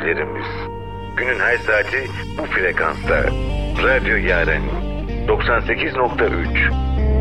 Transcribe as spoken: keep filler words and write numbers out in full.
dinleyicilerimiz. Günün her saati bu frekansta. Radyo Yaren doksan sekiz nokta üç.